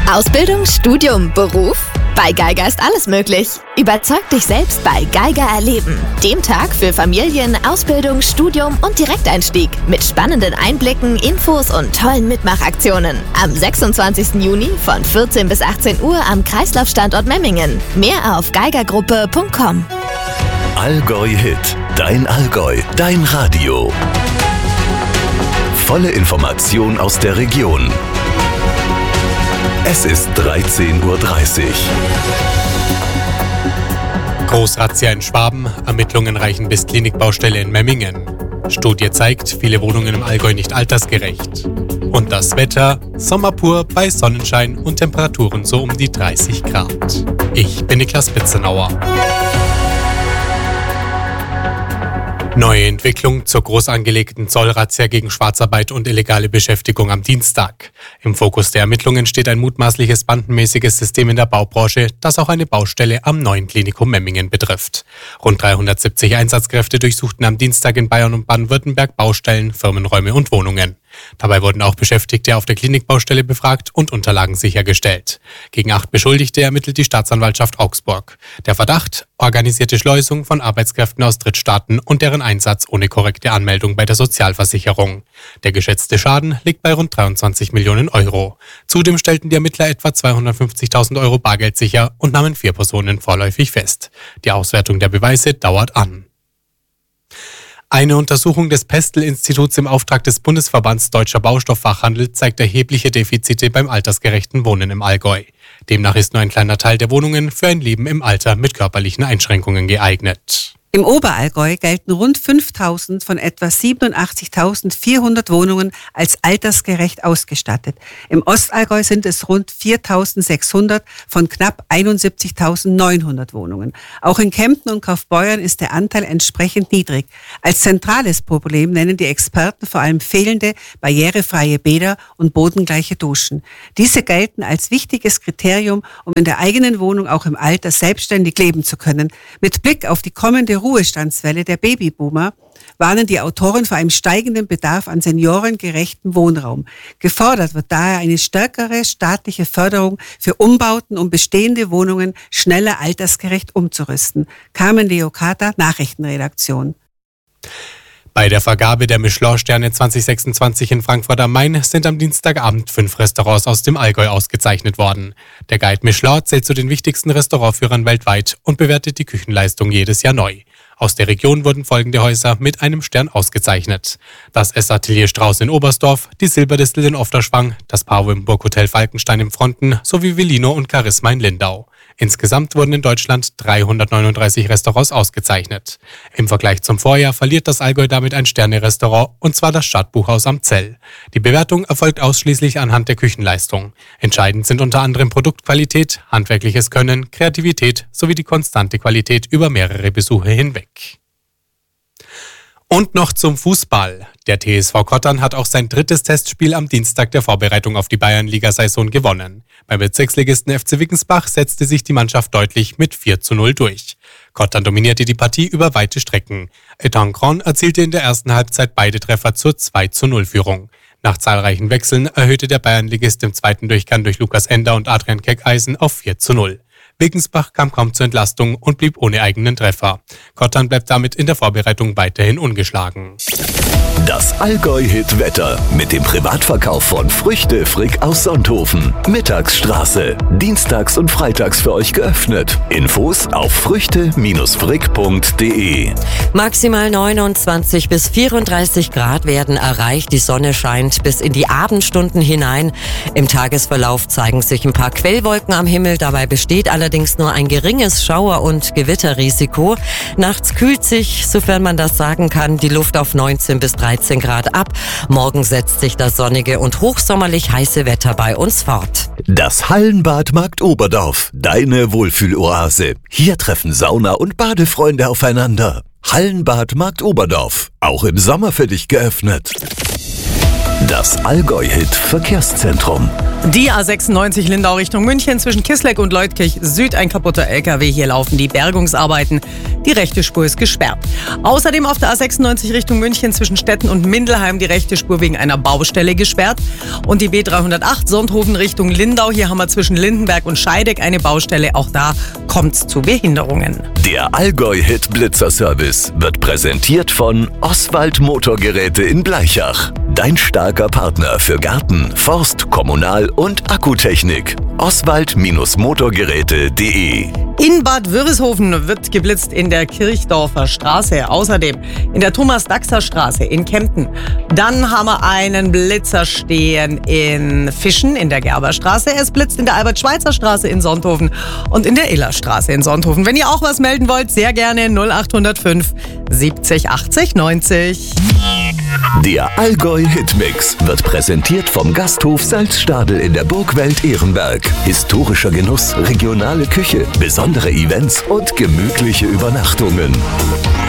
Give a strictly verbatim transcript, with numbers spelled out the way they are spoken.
Ausbildung, Studium, Beruf? Bei Geiger ist alles möglich. Überzeug dich selbst bei Geiger Erleben. Dem Tag für Familien, Ausbildung, Studium und Direkteinstieg. Mit spannenden Einblicken, Infos und tollen Mitmachaktionen. Am sechsundzwanzigsten Juni von vierzehn bis achtzehn Uhr am Kreislaufstandort Memmingen. Mehr auf geigergruppe punkt com. Allgäu Hit. Dein Allgäu. Dein Radio. Volle Information aus der Region. Es ist dreizehn Uhr dreißig. Großrazzia in Schwaben. Ermittlungen reichen bis Klinikbaustelle in Memmingen. Studie zeigt, viele Wohnungen im Allgäu nicht altersgerecht. Und das Wetter, Sommer pur bei Sonnenschein und Temperaturen so um die dreißig Grad. Ich bin Niklas Bitzenauer. Neue Entwicklung zur groß angelegten Zollrazzia gegen Schwarzarbeit und illegale Beschäftigung am Dienstag. Im Fokus der Ermittlungen steht ein mutmaßliches bandenmäßiges System in der Baubranche, das auch eine Baustelle am neuen Klinikum Memmingen betrifft. Rund dreihundertsiebzig Einsatzkräfte durchsuchten am Dienstag in Bayern und Baden-Württemberg Baustellen, Firmenräume und Wohnungen. Dabei wurden auch Beschäftigte auf der Klinikbaustelle befragt und Unterlagen sichergestellt. Gegen acht Beschuldigte ermittelt die Staatsanwaltschaft Augsburg. Der Verdacht: organisierte Schleusung von Arbeitskräften aus Drittstaaten und deren Einsatz ohne korrekte Anmeldung bei der Sozialversicherung. Der geschätzte Schaden liegt bei rund dreiundzwanzig Millionen Euro. Zudem stellten die Ermittler etwa zweihundertfünfzigtausend Euro Bargeld sicher und nahmen vier Personen vorläufig fest. Die Auswertung der Beweise dauert an. Eine Untersuchung des Pestel-Instituts im Auftrag des Bundesverbands Deutscher Baustofffachhandel zeigt erhebliche Defizite beim altersgerechten Wohnen im Allgäu. Demnach ist nur ein kleiner Teil der Wohnungen für ein Leben im Alter mit körperlichen Einschränkungen geeignet. Im Oberallgäu gelten rund fünftausend von etwa siebenundachtzigtausendvierhundert Wohnungen als altersgerecht ausgestattet. Im Ostallgäu sind es rund viertausendsechshundert von knapp einundsiebzigtausendneunhundert Wohnungen. Auch in Kempten und Kaufbeuern ist der Anteil entsprechend niedrig. Als zentrales Problem nennen die Experten vor allem fehlende barrierefreie Bäder und bodengleiche Duschen. Diese gelten als wichtiges Kriterium, um in der eigenen Wohnung auch im Alter selbstständig leben zu können. Mit Blick auf die kommende Ruhestandswelle der Babyboomer warnen die Autoren vor einem steigenden Bedarf an seniorengerechten Wohnraum. Gefordert wird daher eine stärkere staatliche Förderung für Umbauten, um bestehende Wohnungen schneller altersgerecht umzurüsten. Carmen Leocata, Nachrichtenredaktion. Bei der Vergabe der Michelin-Sterne zwanzig sechsundzwanzig in Frankfurt am Main sind am Dienstagabend fünf Restaurants aus dem Allgäu ausgezeichnet worden. Der Guide Michelin zählt zu den wichtigsten Restaurantführern weltweit und bewertet die Küchenleistung jedes Jahr neu. Aus der Region wurden folgende Häuser mit einem Stern ausgezeichnet: das Essatelier Strauß in Oberstdorf, die Silberdistel in Ofterschwang, das Pavo im Burghotel Falkenstein im Fronten sowie Villino und Charisma in Lindau. Insgesamt wurden in Deutschland dreihundertneununddreißig Restaurants ausgezeichnet. Im Vergleich zum Vorjahr verliert das Allgäu damit ein Sterne-Restaurant, und zwar das Stadtbuchhaus am Zell. Die Bewertung erfolgt ausschließlich anhand der Küchenleistung. Entscheidend sind unter anderem Produktqualität, handwerkliches Können, Kreativität sowie die konstante Qualität über mehrere Besuche hinweg. Und noch zum Fußball. Der T S V Kottern hat auch sein drittes Testspiel am Dienstag der Vorbereitung auf die Bayernliga-Saison gewonnen. Beim Bezirksligisten F C Wickensbach setzte sich die Mannschaft deutlich mit vier zu null durch. Kottern dominierte die Partie über weite Strecken. Etan Kron erzielte in der ersten Halbzeit beide Treffer zur zwei zu null Führung. Nach zahlreichen Wechseln erhöhte der Bayernligist im zweiten Durchgang durch Lukas Ender und Adrian Keckeisen auf vier zu null. Wickensbach kam kaum zur Entlastung und blieb ohne eigenen Treffer. Kottern bleibt damit in der Vorbereitung weiterhin ungeschlagen. Das Allgäu-Hit-Wetter mit dem Privatverkauf von Früchte Frick aus Sonthofen. Mittagsstraße. Dienstags und freitags für euch geöffnet. Infos auf früchte frick punkt de. Maximal neunundzwanzig bis vierunddreißig Grad werden erreicht. Die Sonne scheint bis in die Abendstunden hinein. Im Tagesverlauf zeigen sich ein paar Quellwolken am Himmel. Dabei besteht allerdings nur ein geringes Schauer- und Gewitterrisiko. Nachts kühlt sich, sofern man das sagen kann, die Luft auf neunzehn bis dreizehn Grad ab. Morgen setzt sich das sonnige und hochsommerlich heiße Wetter bei uns fort. Das Hallenbad Markt Oberdorf, deine Wohlfühloase. Hier treffen Sauna- und Badefreunde aufeinander. Hallenbad Markt Oberdorf, auch im Sommer für dich geöffnet. Das Allgäu-Hit Verkehrszentrum. Die A sechsundneunzig Lindau Richtung München zwischen Kissleck und Leutkirch Süd ein kaputter L K W. Hier laufen die Bergungsarbeiten. Die rechte Spur ist gesperrt. Außerdem auf der A sechsundneunzig Richtung München zwischen Stetten und Mindelheim die rechte Spur wegen einer Baustelle gesperrt. Und die B dreihundertacht Sonthofen Richtung Lindau. Hier haben wir zwischen Lindenberg und Scheideck eine Baustelle. Auch da kommt es zu Behinderungen. Der Allgäu-Hit Blitzerservice wird präsentiert von Oswald Motorgeräte in Blaichach. Dein starker Partner für Garten, Forst, Kommunal- und Akkutechnik. Oswald Motorgeräte punkt de. In Bad Wörishofen wird geblitzt in der Kirchdorfer Straße. Außerdem in der Thomas-Daxer-Straße in Kempten. Dann haben wir einen Blitzer stehen in Fischen in der Gerberstraße. Es blitzt in der Albert-Schweitzer-Straße in Sonthofen und in der Illerstraße in Sonthofen. Wenn ihr auch was melden wollt, sehr gerne null acht null fünf siebzig achtzig neunzig. Der Allgäu-Hitmix wird präsentiert vom Gasthof Salzstadel in der Burgwelt Ehrenberg. Historischer Genuss, regionale Küche, besondere Events und gemütliche Übernachtungen.